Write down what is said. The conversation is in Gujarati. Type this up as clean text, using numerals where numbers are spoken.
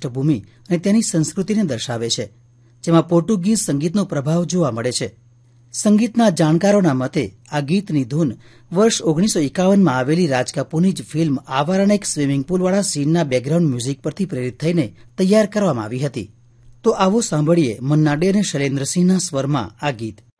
પૃષ્ઠભૂમિ અને તેની સંસ્કૃતિને દર્શાવે છે, જેમાં પોર્ટુગીઝ સંગીતનો પ્રભાવ જોવા મળે છે. સંગીતના જાણકારોના મતે આ ગીતની ધૂન વર્ષ 1951માં આવેલી રાજ કપૂરની જ ફિલ્મ આવારાના એક સ્વિમિંગ પુલવાળા સીનના બેકગ્રાઉન્ડ મ્યુઝિક પરથી પ્રેરિત થઈને તૈયાર કરવામાં આવી હતી. તો આવો સાંભળીએ મન્ના ડે અને શૈલેન્દ્રસિંહના સ્વરમાં આ ગીત.